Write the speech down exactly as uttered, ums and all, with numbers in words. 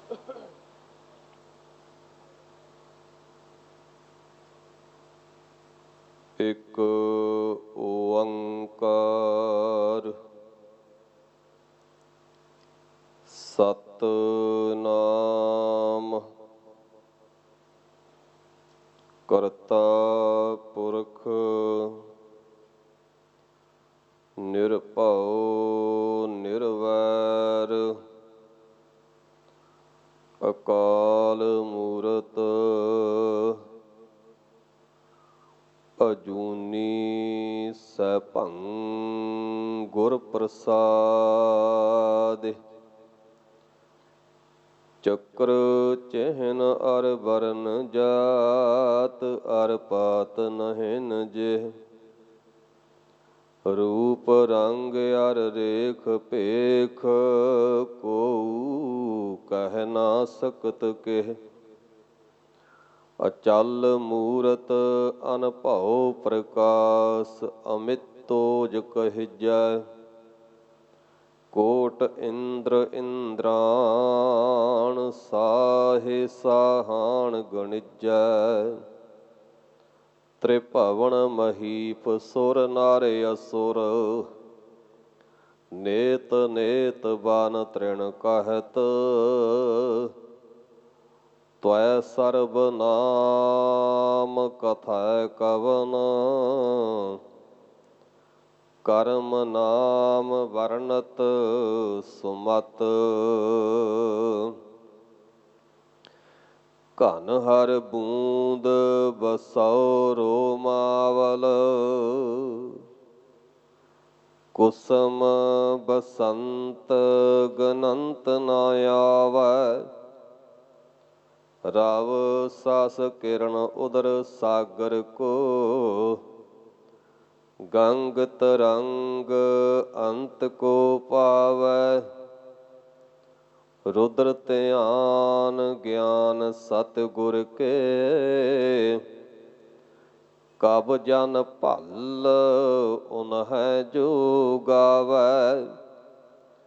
ਇੱਕ ਓੰਕਾਰ ਸਤਿਨਾਮ ਕਰਤਾ ਪੁਰਖ ਨਿਰਭਉ ਨਿਰਵੈਰ ਅਕਾਲ ਮੂਰਤ ਅਜੂਨੀ ਸੈਭੰ ਗੁਰ ਪ੍ਰਸਾਦਿ। ਚੱਕਰ ਚਿਹਨ ਅਰ ਵਰਨ ਜਾਤ ਅਰ ਪਾਤ ਨਹਿਨ ਜਿਹ। ਰੂਪ ਰੰਗ ਅਰ ਰੇਖ ਭੇਖ ਕੋਊ ਕਹਿ ਨਾ ਸਕਤ ਕਿਹ। ਅਚਲ ਮੂਰਤ ਅਨਭਉ ਪ੍ਰਕਾਸ਼ ਅਮਿਤੋਜ ਕਹਿਜੈ। ਕੋਟ ਇੰਦਰ ਇੰਦਰਾਣ ਸਾਹੇ ਸਾਹਾਣ ਗਣਿਜੈ। ਤ੍ਰਿਭਵਨ ਮਹੀਪ ਸੁਰ ਨਰ ਅਸੁਰ ਨੇਤ ਨੇਤ ਬਨ ਤ੍ਰਿਣ ਕਹਿਤ। ਤਵੈ ਸਰਬ ਨਾਮ ਕਥੈ ਕਵਨ ਕਰਮ ਨਾਮ ਵਰਣਤ ਸੁਮਤ। ਘਨ ਹਰ ਬੂੰਦ ਬਸਉ ਰੋਮਾਵਲ ਕੁਸਮ ਬਸੰਤ ਗਨੰਤ ਨ ਆਵੈ। ਰਵ ਸਸ ਕਿਰਨ ਉਦਰ ਸਾਗਰ ਕੋ ਗੰਗ ਤਰੰਗ ਅੰਤ ਕੋ ਪਾਵੈ। ਰੁਦਰ ਧਿਆਨ ਗਿਆਨ ਸਤਿਗੁਰ ਕੇ ਕਬ ਜਨ ਭਲ ਉਨਹੈ ਜੋ ਗਾਵੈ।